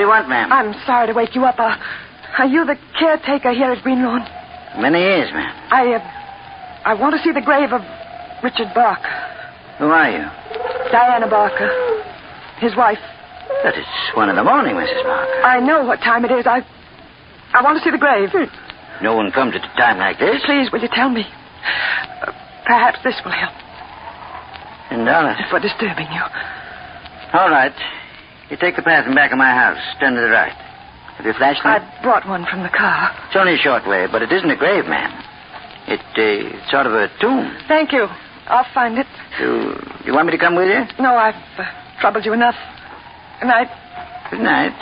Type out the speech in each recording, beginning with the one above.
do you want, ma'am? I'm sorry to wake you up. Are you the caretaker here at Greenlawn? Many years, ma'am. I want to see the grave of Richard Barker. Who are you? Diana Barker. His wife. But it's 1 a.m, Mrs. Barker. I know what time it is. I want to see the grave. No one comes at a time like this. Please, will you tell me? Perhaps this will help. $10. For disturbing you. All right. You take the path in back of my house. Turn to the right. Have you a flashlight? I brought one from the car. It's only a short way, but it isn't a grave, ma'am. It's sort of a tomb. Thank you. I'll find it. You want me to come with you? No, I've troubled you enough. Good night. Good night.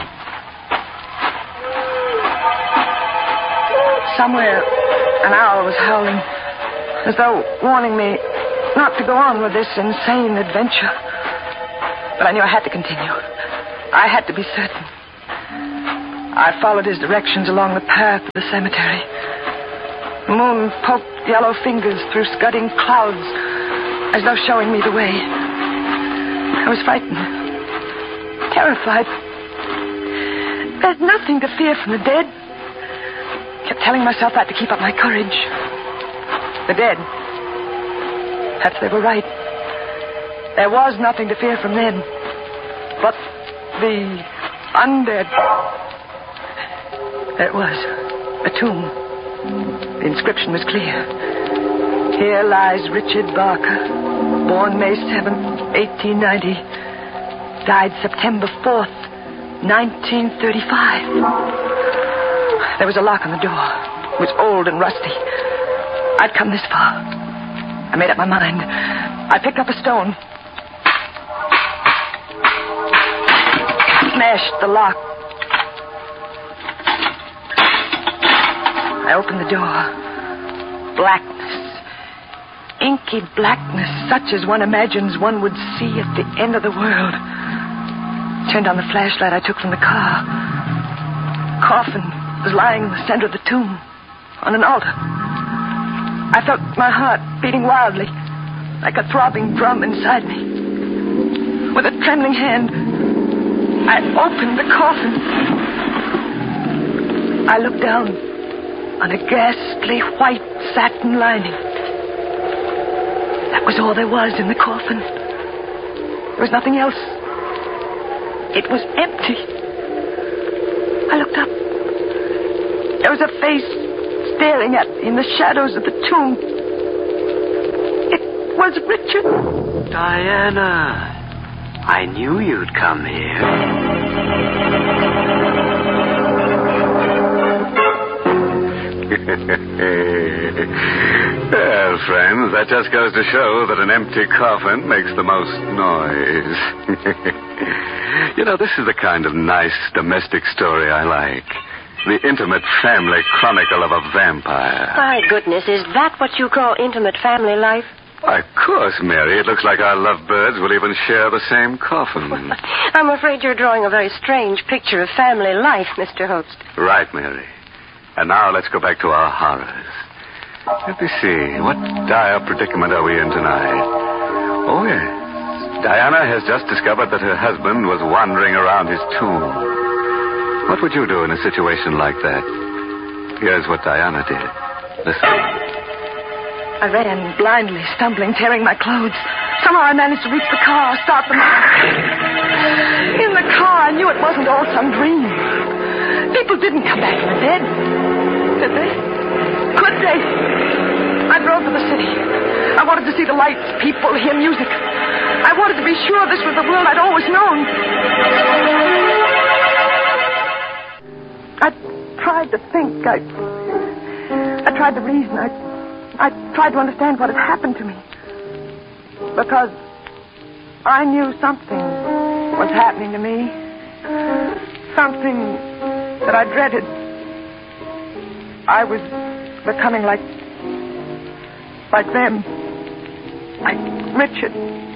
Somewhere, an owl was howling, as though warning me not to go on with this insane adventure. But I knew I had to continue. I had to be certain. I followed his directions along the path to the cemetery. The moon poked yellow fingers through scudding clouds, as though showing me the way. I was frightened, terrified. There's nothing to fear from the dead. Kept telling myself that to keep up my courage. The dead. Perhaps they were right. There was nothing to fear from them. But the undead. There it was. A tomb. The inscription was clear. Here lies Richard Barker, born May 7th, 1890. Died September 4th, 1935. There was a lock on the door. It was old and rusty. I'd come this far. I made up my mind. I picked up a stone. Smashed the lock. I opened the door. Blackness. Inky blackness, such as one imagines one would see at the end of the world. Turned on the flashlight I took from the car. Coffin was lying in the center of the tomb, on an altar. I felt my heart beating wildly, like a throbbing drum inside me. With a trembling hand, I opened the coffin. I looked down on a ghastly white satin lining. That was all there was in the coffin. There was nothing else. It was empty. I looked up. There was a face staring at me in the shadows of the tomb. It was Richard. Diana, I knew you'd come here. Well, friends, that just goes to show that an empty coffin makes the most noise. You know, this is the kind of nice domestic story I like. The intimate family chronicle of a vampire. My goodness, is that what you call intimate family life? Why, of course, Mary. It looks like our lovebirds will even share the same coffin. I'm afraid you're drawing a very strange picture of family life, Mr. Holst. Right, Mary. And now let's go back to our horrors. Let me see. What dire predicament are we in tonight? Oh, yes. Diana has just discovered that her husband was wandering around his tomb. What would you do in a situation like that? Here's what Diana did. Listen. I ran blindly, stumbling, tearing my clothes. Somehow I managed to reach the car, start the motor. In the car, I knew it wasn't all some dream. People didn't come back from the dead. Did they? Could they? I drove to the city. I wanted to see the lights, people, hear music. I wanted to be sure this was the world I'd always known. I tried to think. I tried to reason. I tried to understand what had happened to me. Because I knew something was happening to me. Something that I dreaded. I was becoming like them. Like Richard.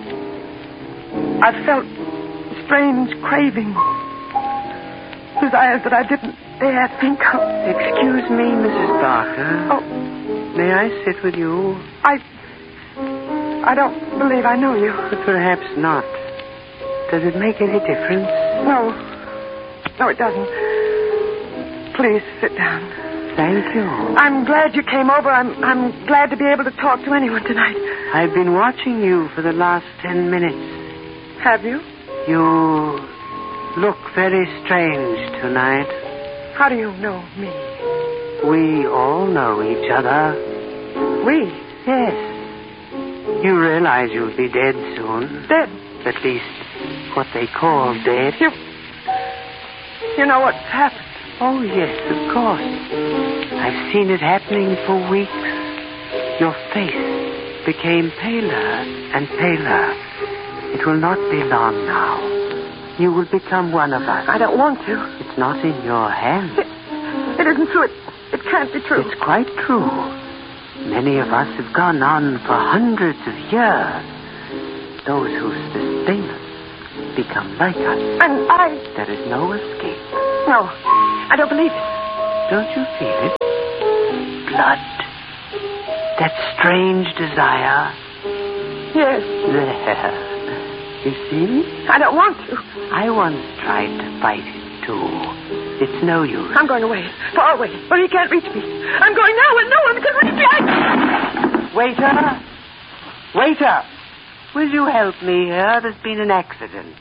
I felt strange cravings. Desires that I didn't dare think of. Excuse me, Mrs. Barker. Oh. May I sit with you? I don't believe I know you. But perhaps not. Does it make any difference? No. No, it doesn't. Please sit down. Thank you. I'm glad you came over. I'm glad to be able to talk to anyone tonight. I've been watching you for the last 10 minutes. Have you? You look very strange tonight. How do you know me? We all know each other. We? Yes. You realize you'll be dead soon. Dead? At least what they call dead. You know what's happened? Oh, yes, of course. I've seen it happening for weeks. Your face became paler and paler. It will not be long now. You will become one of us. I don't want to. It's not in your hands. It isn't true. It can't be true. It's quite true. Many of us have gone on for hundreds of years. Those who sustain us become like us. And I... There is no escape. No, I don't believe it. Don't you feel it? Blood. That strange desire. Yes. There. You see? I don't want to. I once tried to fight it, too. It's no use. I'm going away. Far away. Where he can't reach me. I'm going now where no one can reach me. Waiter! Waiter! Will you help me here? There's been an accident.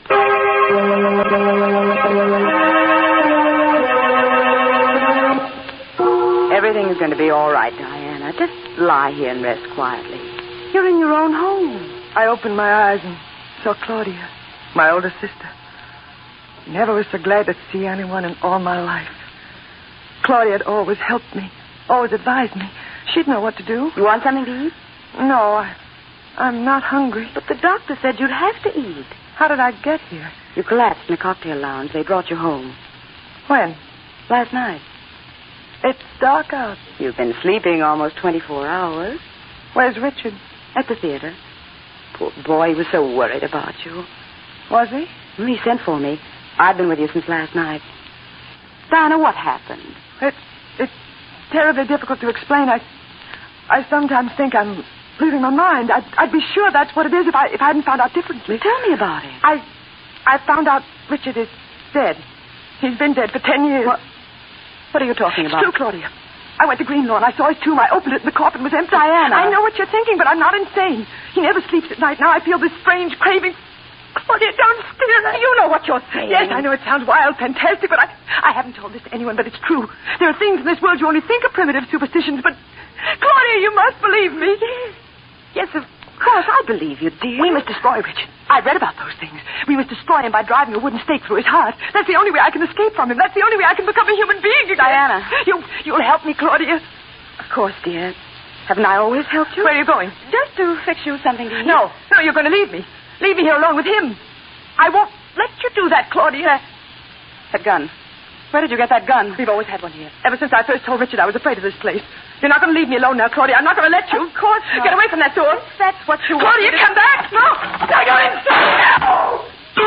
Everything's going to be all right, Diana. Just lie here and rest quietly. You're in your own home. I opened my eyes and saw Claudia, my older sister. Never was so glad to see anyone in all my life. Claudia had always helped me, always advised me. She'd know what to do. You want something to eat? No, I'm not hungry. But the doctor said you'd have to eat. How did I get here? You collapsed in a cocktail lounge. They brought you home. When? Last night. It's dark out. You've been sleeping almost 24 hours. Where's Richard? At the theater. Poor boy, he was so worried about you. Was he? He sent for me. I've been with you since last night. Diana, what happened? It's terribly difficult to explain. I sometimes think I'm losing my mind. I'd be sure that's what it is if I hadn't found out differently. Tell me about it. I found out Richard is dead. He's been dead for 10 years. What are you talking about? It's true, Claudia. I went to Greenlawn. I saw his tomb. I opened it and the coffin was empty. Diana. I know what you're thinking, but I'm not insane. He never sleeps at night. Now I feel this strange craving. Claudia, don't stare. You know what you're saying. Yes, I know it sounds wild, fantastic, but I haven't told this to anyone, but it's true. There are things in this world you only think are primitive superstitions, but... Claudia, you must believe me. Yes, of course, I believe you, dear. We must destroy Richard. I've read about those things. We must destroy him by driving a wooden stake through his heart. That's the only way I can escape from him. That's the only way I can become a human being again. Diana. You'll help me, Claudia. Of course, dear. Haven't I always helped you? Where are you going? Just to fix you something to eat. No, you're going to leave me. Leave me here alone with him. I won't let you do that, Claudia. That gun. Where did you get that gun? We've always had one here. Ever since I first told Richard I was afraid of this place. You're not going to leave me alone now, Claudia. I'm not going to let you. Of course not. Get away from that door. That's what you want. Claudia, come back. No. Now go inside. No.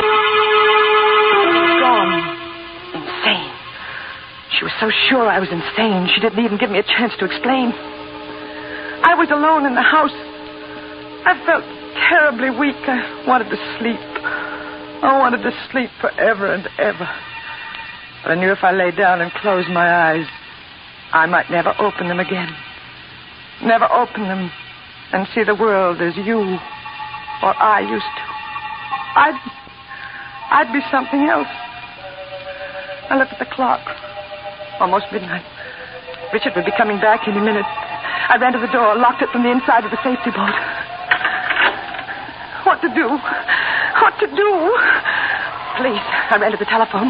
Gone. Insane. She was so sure I was insane, she didn't even give me a chance to explain. I was alone in the house. I felt terribly weak. I wanted to sleep. I wanted to sleep forever and ever. But I knew if I lay down and closed my eyes, I might never open them again. Never open them and see the world as you or I used to. I'd be something else. I looked at the clock. Almost midnight. Richard would be coming back any minute. I ran to the door, locked it from the inside of the safety bolt. What to do? What to do? Police. I ran to the telephone.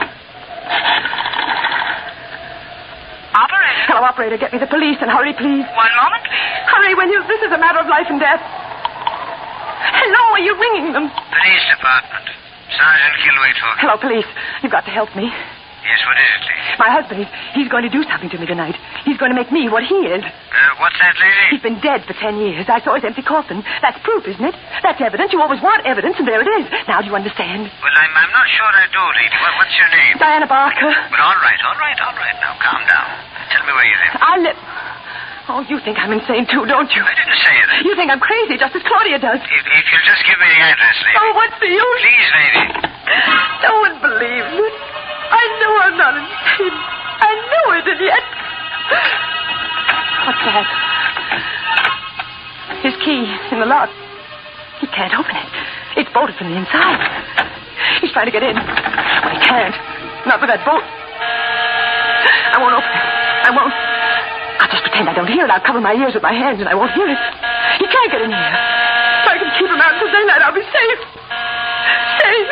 Operator. Hello, operator. Get me the police and hurry, please. 1 moment, please. Hurry, will you? This is a matter of life and death. Hello, are you ringing them? Police department. Sergeant Kilway talking. Hello, police. You've got to help me. Yes, what is it, lady? My husband, he's going to do something to me tonight. He's going to make me what he is. What's that, lady? He's been dead for 10 years. I saw his empty coffin. That's proof, isn't it? That's evidence. You always want evidence, and there it is. Now, do you understand? Well, I'm not sure I do, lady. What's your name? Diana Barker. Well, all right. Now, calm down. Tell me where you live. I live... Oh, you think I'm insane, too, don't you? I didn't say that. You think I'm crazy, just as Claudia does. If you'll just give me the address, lady. Oh, what's the use? Please, lady. No one believes it. I gone insane. I knew it, and yet... What's that? His key in the lock. He can't open it. It's bolted from the inside. He's trying to get in. But he can't. Not with that bolt. I won't open it. I won't. I'll just pretend I don't hear it. I'll cover my ears with my hands and I won't hear it. He can't get in here. If I can keep him out until daylight, I'll be safe. Safe.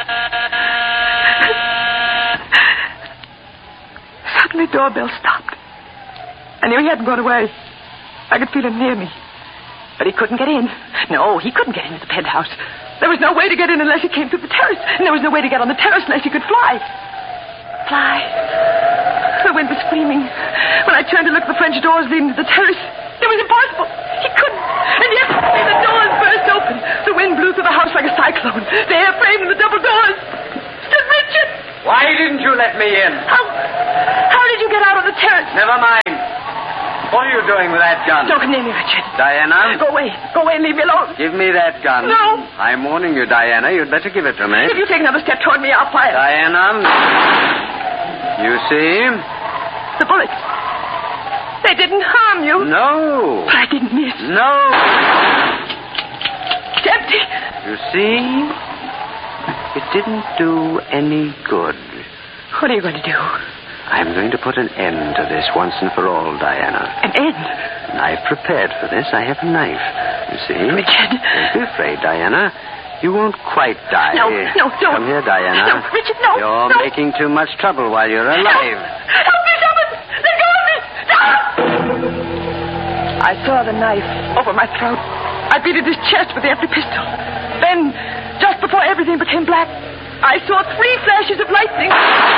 Suddenly, the doorbell stopped. I knew he hadn't gone away. I could feel him near me. But he couldn't get in. No, he couldn't get into the penthouse. There was no way to get in unless he came through the terrace. And there was no way to get on the terrace unless he could fly. Fly. The wind was screaming. When I turned to look at the French doors leading to the terrace, it was impossible. He couldn't. And yet, the doors burst open. The wind blew through the house like a cyclone. The air framed in the double doors. Stood Richard! Why didn't you let me in? How did you get out on the terrace? Never mind. What are you doing with that gun? Don't come near me, Richard. Diana? Go away. Go away and leave me alone. Give me that gun. No. I'm warning you, Diana. You'd better give it to me. If you take another step toward me, I'll fire. Diana? You see? The bullets. They didn't harm you. No. But I didn't miss. No. It's empty. You see? It didn't do any good. What are you going to do? I'm going to put an end to this once and for all, Diana. An end? I've prepared for this. I have a knife. You see? Richard. Don't be afraid, Diana. You won't quite die. No, don't. Come here, Diana. No, Richard, no. You're making too much trouble while you're alive. Help me, someone! Let go of me! Stop! I saw the knife over my throat. I beat at his chest with the empty pistol. Then, just before everything became black, I saw 3 flashes of lightning.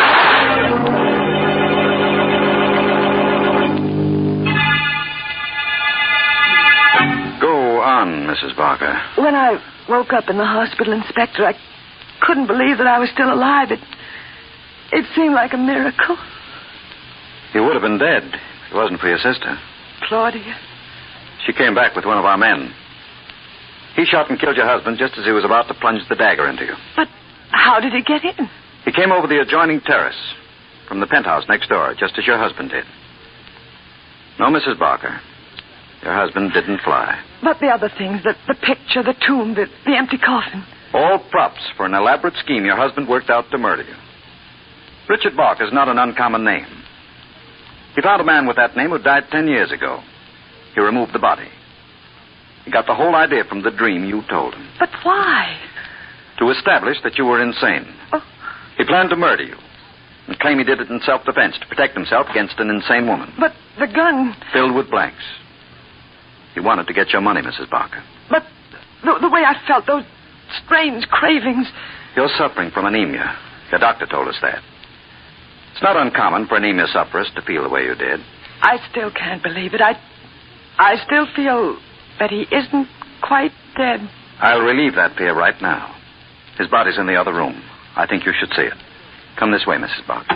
Go on, Mrs. Barker. When I woke up in the hospital, Inspector, I couldn't believe that I was still alive. It seemed like a miracle. You would have been dead if it wasn't for your sister. Claudia. She came back with one of our men. He shot and killed your husband just as he was about to plunge the dagger into you. But how did he get in? He came over the adjoining terrace from the penthouse next door, just as your husband did. No, Mrs. Barker. Your husband didn't fly. But the other things, the picture, the tomb, the empty coffin. All props for an elaborate scheme your husband worked out to murder you. Richard Barker is not an uncommon name. He found a man with that name who died 10 years ago. He removed the body. He got the whole idea from the dream you told him. But why? To establish that you were insane. Oh. He planned to murder you and claim he did it in self-defense to protect himself against an insane woman. But the gun... Filled with blanks. He wanted to get your money, Mrs. Barker. But the way I felt, those strange cravings... You're suffering from anemia. Your doctor told us that. It's not uncommon for anemia sufferers to feel the way you did. I still can't believe it. I still feel that he isn't quite dead. I'll relieve that fear right now. His body's in the other room. I think you should see it. Come this way, Mrs. Barker.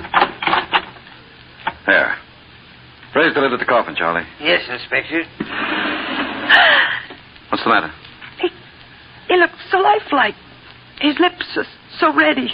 There. Raise the lid of the coffin, Charlie. Yes, Inspector. What's the matter? He looks so lifelike. His lips are so ready.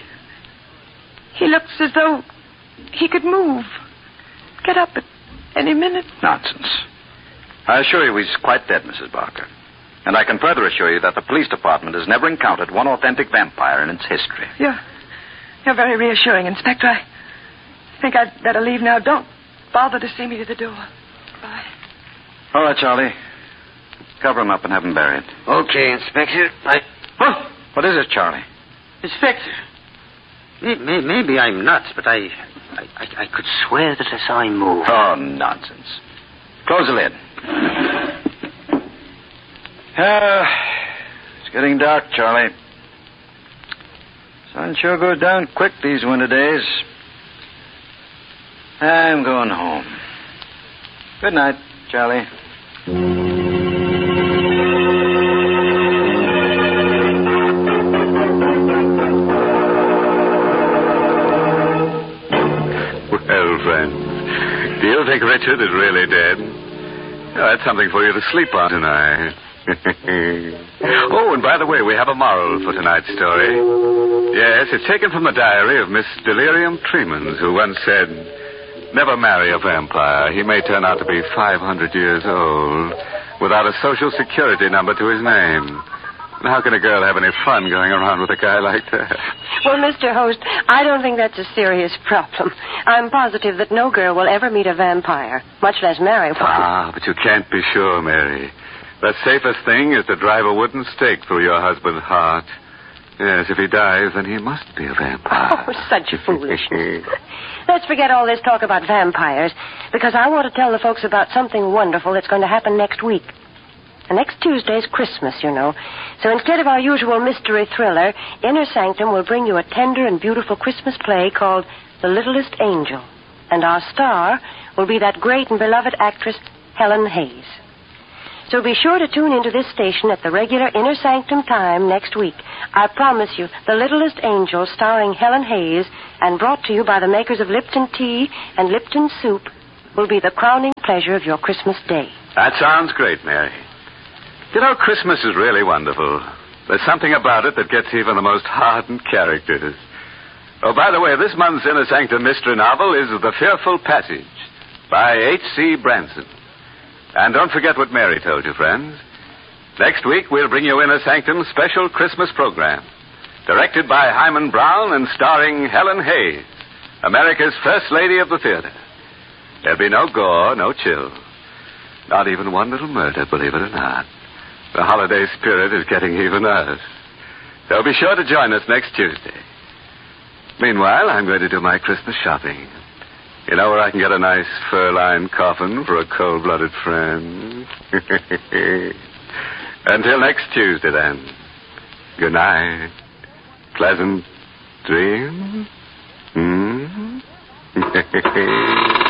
He looks as though he could move. Get up at any minute. Nonsense. I assure you he's quite dead, Mrs. Barker. And I can further assure you that the police department has never encountered one authentic vampire in its history. You're very reassuring, Inspector. I think I'd better leave now. Don't bother to see me to the door. Bye. All right, Charlie. Cover him up and have him buried. Okay, Inspector. What is it, Charlie? Inspector. Maybe I'm nuts, but I could swear that I saw him move. Oh, nonsense. Close the lid. It's getting dark, Charlie. Sun sure goes down quick these winter days. I'm going home. Good night, Charlie. Well, friends, do you think Richard is really dead? Oh, that's something for you to sleep on tonight. Oh, and by the way, we have a moral for tonight's story. Yes, it's taken from the diary of Miss Delirium Tremens, who once said, "Never marry a vampire. He may turn out to be 500 years old without a social security number to his name. And how can a girl have any fun going around with a guy like that?" Well, Mr. Host, I don't think that's a serious problem. I'm positive that no girl will ever meet a vampire, much less marry one. Ah, but you can't be sure, Mary. The safest thing is to drive a wooden stake through your husband's heart. Yes, if he dies, then he must be a vampire. Oh, such foolishness. Let's forget all this talk about vampires, because I want to tell the folks about something wonderful that's going to happen next week. And next Tuesday's Christmas, you know. So instead of our usual mystery thriller, Inner Sanctum will bring you a tender and beautiful Christmas play called The Littlest Angel. And our star will be that great and beloved actress, Helen Hayes. So be sure to tune into this station at the regular Inner Sanctum time next week. I promise you, The Littlest Angel, starring Helen Hayes, and brought to you by the makers of Lipton Tea and Lipton Soup, will be the crowning pleasure of your Christmas day. That sounds great, Mary. You know, Christmas is really wonderful. There's something about it that gets even the most hardened characters. Oh, by the way, this month's Inner Sanctum mystery novel is The Fearful Passage by H.C. Branson. And don't forget what Mary told you, friends. Next week, we'll bring you Inner Sanctum's special Christmas program, directed by Hyman Brown and starring Helen Hayes, America's First Lady of the Theater. There'll be no gore, no chill. Not even one little murder, believe it or not. The holiday spirit is getting even us. So be sure to join us next Tuesday. Meanwhile, I'm going to do my Christmas shopping. You know where I can get a nice fur-lined coffin for a cold-blooded friend? Until next Tuesday, then. Good night. Pleasant dreams.